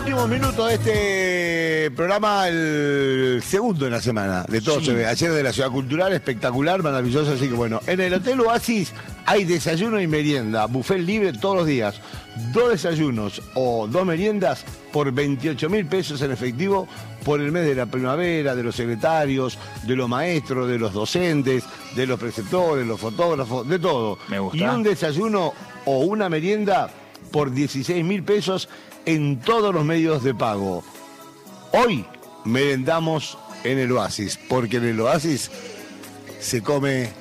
Últimos minutos de este programa, el segundo de la semana, de todo se ve. Ayer de la Ciudad Cultural, espectacular, maravilloso. Así que bueno, en el Hotel Oasis hay desayuno y merienda, buffet libre todos los días. 2 desayunos o 2 meriendas por 28.000 pesos en efectivo por el mes de la primavera, de los secretarios, de los maestros, de los docentes, de los preceptores, los fotógrafos, de todo. Me gusta. Y un desayuno o una merienda por 16.000 pesos en todos los medios de pago. Hoy merendamos en el Oasis, porque en el Oasis se come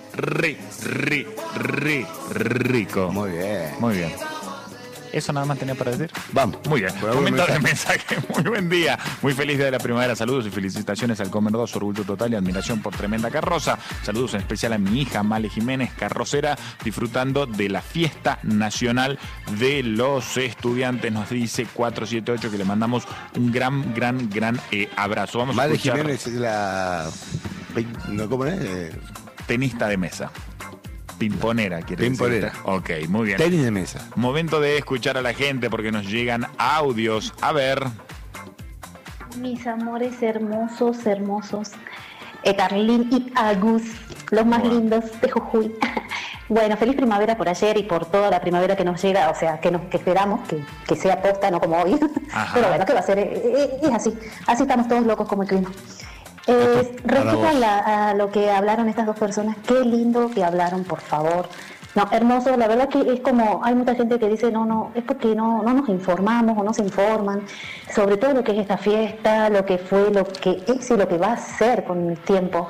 rico. Muy bien. Muy bien. ¿Eso nada más tenía para decir? Vamos. Muy bien. Comentario de mensaje. Muy buen día. Muy feliz día de la primavera. Saludos y felicitaciones al Comer 2. Orgullo total y admiración por tremenda carroza. Saludos en especial a mi hija Male Jiménez, carrocera, disfrutando de la fiesta nacional de los estudiantes. Nos dice 478 que le mandamos un gran abrazo. Vamos Male a escuchar. Jiménez es la... ¿Cómo es? Tenista de mesa. Pimponera, quiere Pimponera. decir. Ok, muy bien. Tenis de mesa. Momento de escuchar a la gente porque nos llegan audios. A ver. Mis amores hermosos. Carlín y Agus, los más lindos de Jujuy. Bueno, feliz primavera por ayer y por toda la primavera que nos llega, o sea, que esperamos que sea posta, no como hoy. Ajá. Pero bueno, ¿qué va a ser? Es así estamos todos locos como el clima. Respecto a lo que hablaron estas dos personas, qué lindo que hablaron, por favor. No, hermoso, la verdad que es como, hay mucha gente que dice, no, es porque no nos informamos o no se informan sobre todo lo que es esta fiesta, lo que fue, lo que es y lo que va a ser con el tiempo.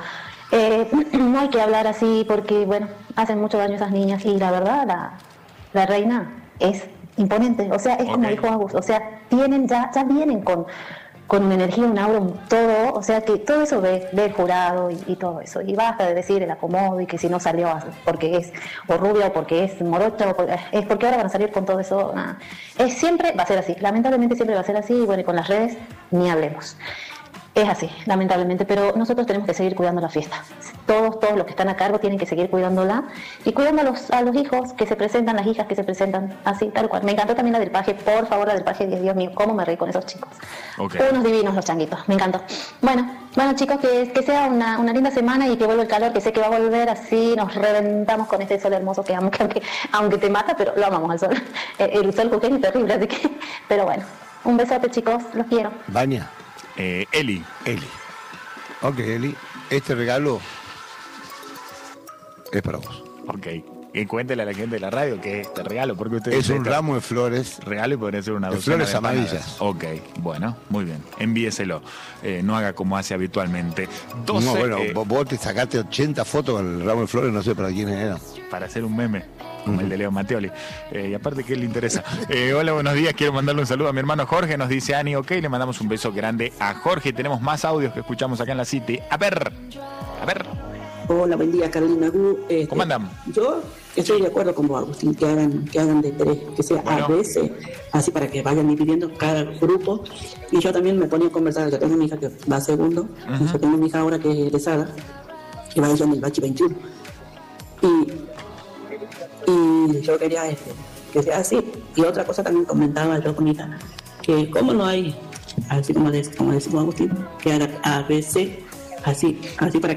No hay que hablar así porque, bueno, hacen mucho daño a esas niñas y la verdad, la reina es imponente, o sea, es como dijo Agus, o sea, ya vienen con una energía, un aura, un todo, o sea que todo eso ve el jurado y todo eso, y basta de decir el acomodo y que si no salió porque es o rubia o porque es morocha es porque ahora van a salir con todo eso, nada. Siempre va a ser así, lamentablemente siempre va a ser así, y bueno, y con las redes ni hablemos. Es así, lamentablemente, pero nosotros tenemos que seguir cuidando la fiesta. Todos los que están a cargo tienen que seguir cuidándola y cuidando a los hijos que se presentan, las hijas que se presentan, así, tal cual. Me encantó también la del paje, por favor, la del paje, Dios mío, cómo me reí con esos chicos. Unos divinos los changuitos, me encantó. Bueno chicos, que sea una linda semana y que vuelva el calor, que sé que va a volver así, nos reventamos con este sol hermoso que amo, que aunque te mata, pero lo amamos al sol. El sol jujeño es terrible, así que, pero bueno, un besote chicos, los quiero. Baña. Eli. Ok, Eli, este regalo es para vos. Ok. Y cuéntele a la gente de la radio que este regalo, porque usted es un ramo de flores. Regalo y podría ser una de docena flores de amarillas. Ok, bueno, muy bien. Envíeselo. No haga como hace habitualmente. 12, no, bueno, vos te sacaste 80 fotos con el ramo de flores, no sé para quiénes eran. Para hacer un meme. Como el de Leo Matteoli. Y aparte, ¿qué le interesa? Hola, buenos días. Quiero mandarle un saludo a mi hermano Jorge. Nos dice Ani, ok. Le mandamos un beso grande a Jorge. Tenemos más audios que escuchamos acá en la City. A ver. Hola, buen día, Carolina. ¿Cómo andan? Yo estoy de acuerdo con vos, Agustín, que hagan de 3, que sea a veces, así para que vayan dividiendo cada grupo. Y yo también me ponía a conversar. Yo tengo una hija que va a segundo. Yo tengo una hija ahora que es egresada, que va ella en el bachi 21. Y yo quería que sea así. Y otra cosa también comentaba yo con mi hija, que como no hay, así como decimos Agustín, que a veces así para